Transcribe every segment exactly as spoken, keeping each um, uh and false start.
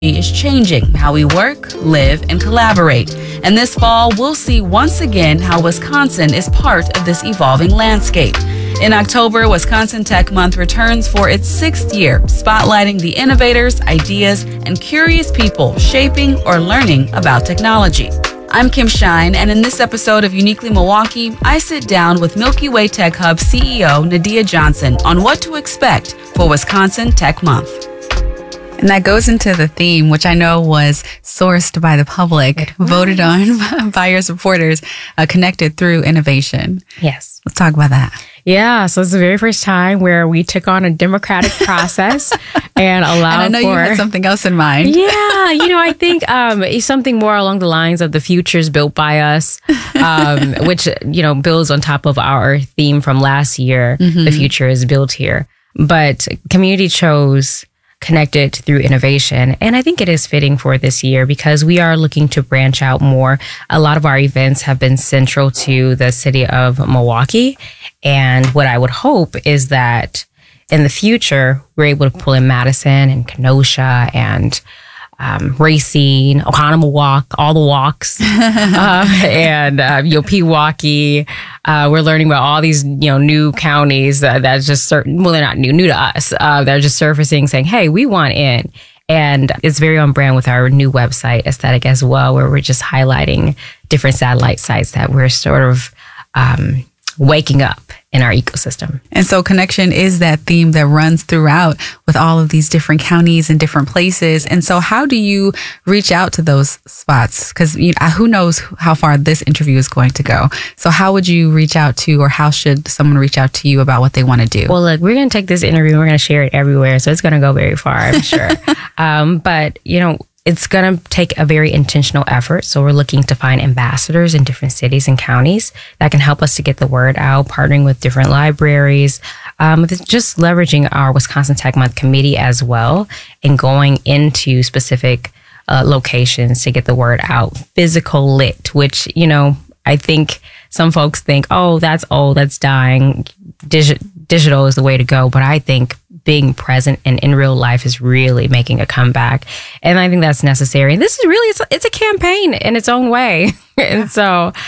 is changing how we work, live, and collaborate. And this fall, we'll see once again how Wisconsin is part of this evolving landscape. In October, Wisconsin Tech Month returns for its sixth year, spotlighting the innovators, ideas, and curious people shaping or learning about technology. I'm Kim Shine, and in this episode of Uniquely Milwaukee, I sit down with Milky Way Tech Hub C E O Nadia Johnson on what to expect for Wisconsin Tech Month. And that goes into the theme, which I know was sourced by the public, voted on by your supporters, uh, connected through innovation. Yes. Let's talk about that. Yeah, so it's the very first time where we took on a democratic process and allowed and I know for... you had something else in mind. Yeah, you know, I think um, it's something more along the lines of the futures built by us, um, which, you know, builds on top of our theme from last year, mm-hmm. The future is built here. But community chose connected through innovation. And I think it is fitting for this year because we are looking to branch out more. A lot of our events have been central to the city of Milwaukee. And what I would hope is that in the future, we're able to pull in Madison and Kenosha and um, Racine, Oconomowoc, all the walks, uh, and uh, you know, Pewaukee. Uh, we're learning about all these, you know, new counties that that's just certain. Well, they're not new, new to us. Uh, they're just surfacing, saying, "Hey, we want in." And it's very on brand with our new website aesthetic as well, where we're just highlighting different satellite sites that we're sort of um, waking up in our ecosystem. And so connection is that theme that runs throughout with all of these different counties and different places. And so how do you reach out to those spots? Because you know, who knows how far this interview is going to go. So how would you reach out to, or how should someone reach out to you about what they want to do? Well, look, we're going to take this interview and we're going to share it everywhere. So it's going to go very far, I'm sure. um, but, you know, it's going to take a very intentional effort. So we're looking to find ambassadors in different cities and counties that can help us to get the word out, partnering with different libraries, um, just leveraging our Wisconsin Tech Month committee as well, and going into specific uh, locations to get the word out. Physical lit, which, you know, I think some folks think, oh, that's old, that's dying. Digi- digital is the way to go. But I think being present and in real life is really making a comeback. And I think that's necessary. And this is really, it's, it's a campaign in its own way. And so um,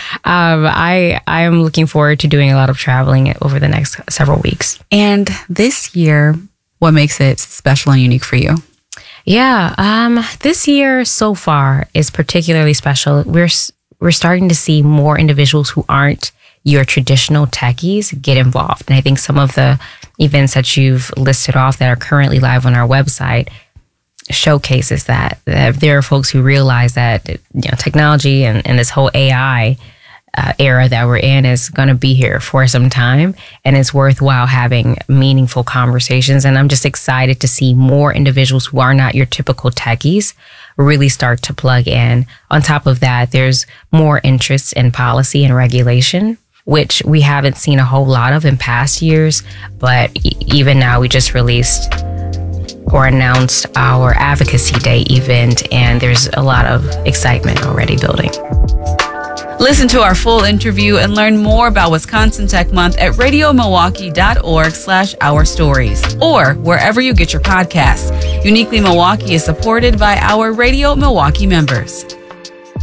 I, I am looking forward to doing a lot of traveling over the next several weeks. And this year, what makes it special and unique for you? Yeah, um, this year so far is particularly special. We're, we're starting to see more individuals who aren't your traditional techies get involved. And I think some of the events that you've listed off that are currently live on our website showcases that, that there are folks who realize that, you know, technology and, and this whole A I uh, era that we're in is going to be here for some time, and it's worthwhile having meaningful conversations. And I'm just excited to see more individuals who are not your typical techies really start to plug in. On top of that, there's more interest in policy and regulation, which we haven't seen a whole lot of in past years. But e- even now, we just released or announced our Advocacy Day event, and there's a lot of excitement already building. Listen to our full interview and learn more about Wisconsin Tech Month at radiomilwaukee.org slash our stories or wherever you get your podcasts. Uniquely Milwaukee is supported by our Radio Milwaukee members.